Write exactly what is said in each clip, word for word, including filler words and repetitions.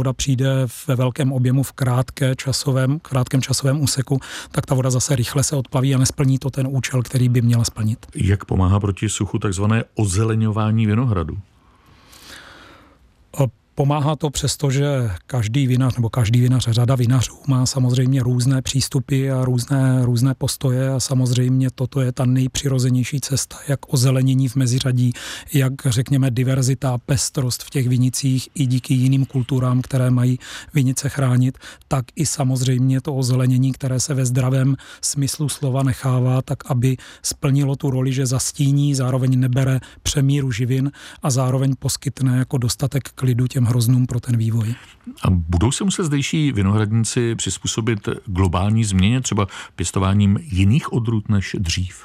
voda přijde ve velkém objemu v krátké časovém, krátkém časovém úseku, tak ta voda zase rychle se odplaví a nesplní to ten účel, který by měla splnit. Jak pomáhá proti suchu takzvané ozeleňování vinohradu? Pomáhá to přesto, že každý vinař nebo každý vinař, řada vinařů má samozřejmě různé přístupy a různé, různé postoje a samozřejmě toto je ta nejpřirozenější cesta, jak ozelenění v meziřadí, jak řekněme diverzita, pestrost v těch vinicích i díky jiným kulturám, které mají vinice chránit, tak i samozřejmě to ozelenění, které se ve zdravém smyslu slova nechává, tak aby splnilo tu roli, že zastíní, zároveň nebere přemíru živin a zároveň poskytne jako dostatek klidu těm hroznům pro ten vývoj. A budou se muset zdejší vinohradníci přizpůsobit globální změně, třeba pěstováním jiných odrůd než dřív?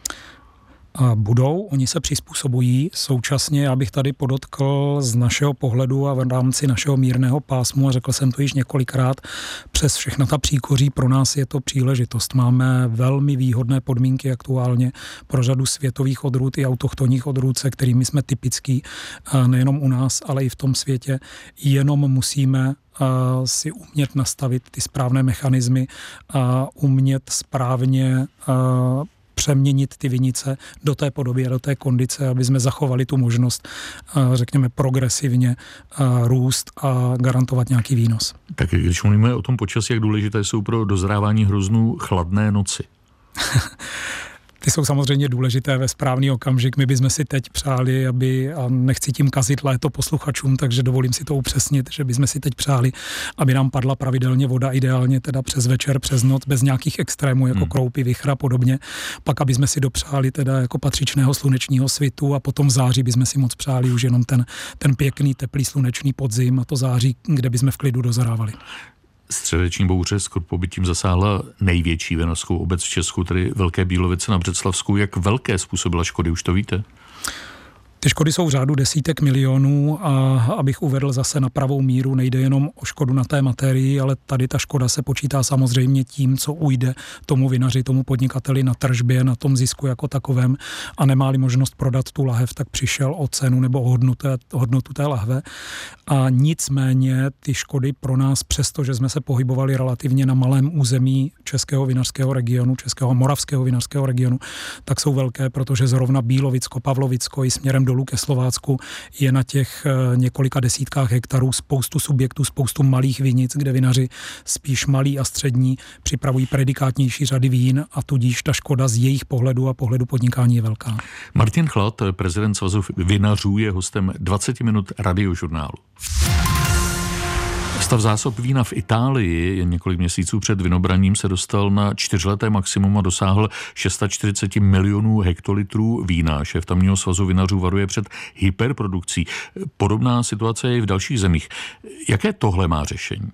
A budou, oni se přizpůsobují. Současně já bych tady podotkl z našeho pohledu a v rámci našeho mírného pásmu, a řekl jsem to již několikrát, přes všechna ta příkoří pro nás je to příležitost. Máme velmi výhodné podmínky aktuálně pro řadu světových odrůd i autochtonních odrůd, se kterými jsme typický nejenom u nás, ale i v tom světě. Jenom musíme si umět nastavit ty správné mechanismy a umět správně přeměnit ty vinice do té podoby a do té kondice, aby jsme zachovali tu možnost, řekněme, progresivně růst a garantovat nějaký výnos. Tak když mluvíme o tom počasí, jak důležité jsou pro dozrávání hroznů chladné noci? Ty jsou samozřejmě důležité ve správný okamžik. My bychom si teď přáli, aby, a nechci tím kazit léto posluchačům, takže dovolím si to upřesnit, že bychom si teď přáli, aby nám padla pravidelně voda, ideálně teda přes večer, přes noc, bez nějakých extrémů, jako hmm. kroupy, vichra a podobně. Pak, aby jsme si dopřáli teda jako patřičného slunečního svitu a potom v září bychom si moc přáli už jenom ten, ten pěkný, teplý slunečný podzim a to září, kde bychom v klidu dozrávali. Středeční bouře s krpobytím zasáhla největší vinařskou obec v Česku, tedy Velké Bílovice na Břeclavsku. Jak velké způsobila škody, už to víte? Ty škody jsou v řádu desítek milionů a abych uvedl zase na pravou míru, nejde jenom o škodu na té materii, ale tady ta škoda se počítá samozřejmě tím, co ujde tomu vinaři, tomu podnikateli na tržbě, na tom zisku jako takovém a nemá-li možnost prodat tu lahev, tak přišel o cenu nebo o hodnotu, hodnotu té lahve. A nicméně ty škody pro nás, přestože jsme se pohybovali relativně na malém území českého vinařského regionu, českého moravského vinařského regionu, tak jsou velké, protože zrovna Bílovicko, Pavlovicko i směrem dolů ke Slovácku je na těch několika desítkách hektarů spoustu subjektů, spoustu malých vinic, kde vinaři spíš malí a střední připravují predikátnější řady vín a tudíž ta škoda z jejich pohledu a pohledu podnikání je velká. Martin Chlad, prezident Svazu vinařů, je hostem dvacet minut radiožurnálu. Stav zásob vína v Itálii jen několik měsíců před vinobraním se dostal na čtyřleté maximum a dosáhl čtyřicet šest milionů hektolitrů vína. Šéf tamního svazu vinařů varuje před hyperprodukcí. Podobná situace je i v dalších zemích. Jaké tohle má řešení?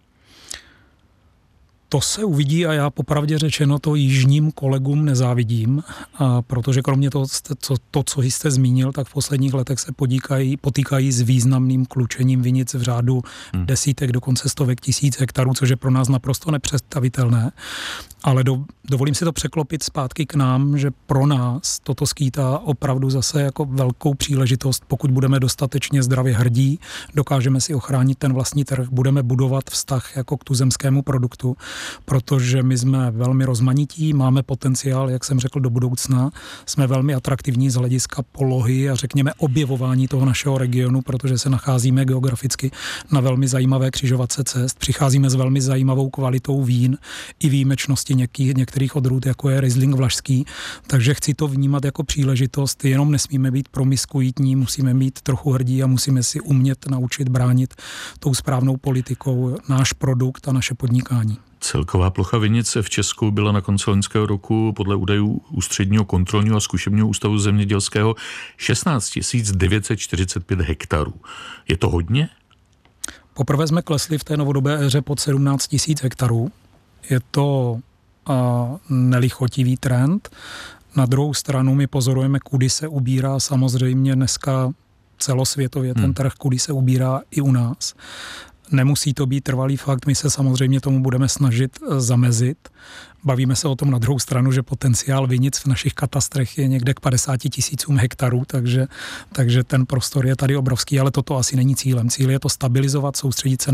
To se uvidí a já popravdě řečeno to jižním kolegům nezávidím, a protože kromě toho, co, to, co jste zmínil, tak v posledních letech se podíkají, potýkají s významným klučením vinic v řádu hmm. desítek, dokonce stovek tisíc hektarů, což je pro nás naprosto nepředstavitelné. Ale do, dovolím si to překlopit zpátky k nám, že pro nás toto skýtá opravdu zase jako velkou příležitost, pokud budeme dostatečně zdravě hrdí, dokážeme si ochránit ten vlastní trh, budeme budovat vztah jako k tuzemskému produktu, protože my jsme velmi rozmanití, máme potenciál, jak jsem řekl, do budoucna, jsme velmi atraktivní z hlediska polohy a řekněme objevování toho našeho regionu, protože se nacházíme geograficky na velmi zajímavé křižovatce cest, přicházíme s velmi zajímavou kvalitou vín i výjimečnosti některých, některých odrůd, jako je Riesling vlašský, takže chci to vnímat jako příležitost, jenom nesmíme být promiskuitní, musíme být trochu hrdí a musíme si umět naučit bránit tou správnou politikou náš produkt a naše podnikání. Celková plocha vinic v Česku byla na konci loňského roku podle údajů Ústředního kontrolního a zkušebního ústavu zemědělského šestnáct tisíc devět set čtyřicet pět hektarů. Je to hodně? Poprvé jsme klesli v té novodobé éře pod sedmnáct tisíc hektarů. Je to a, nelichotivý trend. Na druhou stranu my pozorujeme, kudy se ubírá samozřejmě dneska celosvětově ten trh, kudy se ubírá i u nás. Nemusí to být trvalý fakt, my se samozřejmě tomu budeme snažit zamezit. Bavíme se o tom na druhou stranu, že potenciál vinic v našich katastrech je někde k padesáti tisícům hektarů, takže, takže ten prostor je tady obrovský, ale toto asi není cílem. Cíl je to stabilizovat, soustředit se